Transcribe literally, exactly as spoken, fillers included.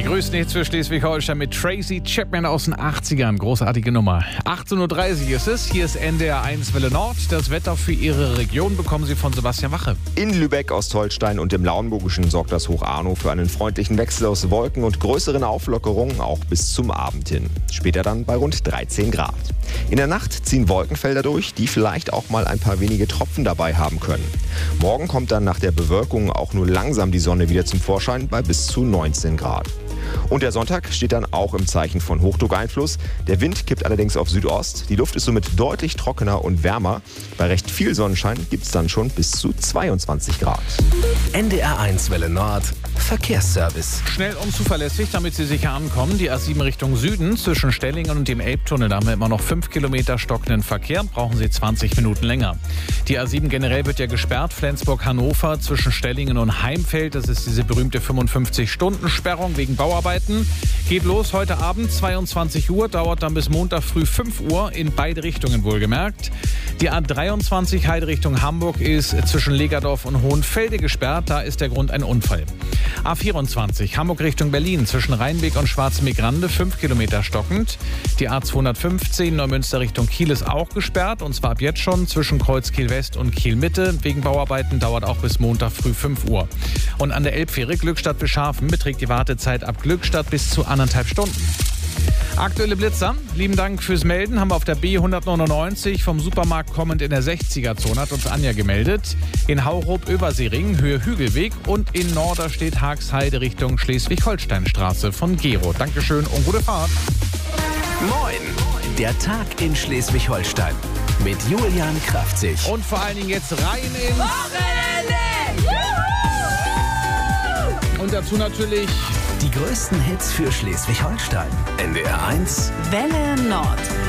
größten Hits für Schleswig-Holstein mit Tracy Chapman aus den achtzigern. Großartige Nummer. achtzehn Uhr dreißig ist es. Hier ist N D R eins Welle Nord. Das Wetter für Ihre Region bekommen Sie von Sebastian Wache. In Lübeck, Ostholstein und im Lauenburgischen sorgt das Hoch Arno für einen freundlichen Wechsel aus Wolken und größeren Auflockerungen, auch bis zum Abend hin. Später dann bei rund dreizehn Grad. In der Nacht ziehen Wolkenfelder durch, die vielleicht auch mal ein paar wenige Tropfen dabei haben können. Morgen kommt dann nach der Bewölkung auch nur langsam die Sonne wieder zum Vorschein bei bis zu neunzehn Grad. Und der Sonntag steht dann auch im Zeichen von Hochdruckeinfluss. Der Wind kippt allerdings auf Südost. Die Luft ist somit deutlich trockener und wärmer. Bei recht viel Sonnenschein gibt es dann schon bis zu zweiundzwanzig Grad. N D R eins Welle Nord Verkehrsservice. Schnell und zuverlässig, damit Sie sicher ankommen. Die A sieben Richtung Süden zwischen Stellingen und dem Elbtunnel. Da haben wir immer noch fünf Kilometer stockenden Verkehr. Brauchen Sie zwanzig Minuten länger. Die A sieben generell wird ja gesperrt. Flensburg-Hannover zwischen Stellingen und Heimfeld. Das ist diese berühmte fünfundfünfzig-Stunden-Sperrung wegen Bauarbeiten. Geht los heute Abend zweiundzwanzig Uhr. Dauert dann bis Montag früh fünf Uhr. In beide Richtungen wohlgemerkt. Die A dreiundzwanzig Heide Richtung Hamburg ist zwischen Legerdorf und Hohenfelde gesperrt. Da ist der Grund ein Unfall. A vierundzwanzig Hamburg Richtung Berlin zwischen Rheinweg und Schwarzenbeck-Rande fünf Kilometer stockend. Die A zweihundertfünfzehn Neumünster Richtung Kiel ist auch gesperrt und zwar ab jetzt schon zwischen Kreuzkiel West und Kiel Mitte. Wegen Bauarbeiten dauert auch bis Montag früh fünf Uhr. Und an der Elbfähre Glückstadt Bischhafen beträgt die Wartezeit ab Glückstadt bis zu anderthalb Stunden. Aktuelle Blitzer, lieben Dank fürs Melden, haben wir auf der B hundertneunundneunzig vom Supermarkt kommend in der sechziger-Zone, hat uns Anja gemeldet. In Haurup-Översiring, Höhe Hügelweg und in Norderstedt Haagsheide Richtung Schleswig-Holstein-Straße von Gero. Dankeschön und gute Fahrt. Moin, der Tag in Schleswig-Holstein mit Julian Kraftzig. Und vor allen Dingen jetzt rein ins Wochenende! Und dazu natürlich Die größten Hits für Schleswig-Holstein. N D R eins Welle Nord.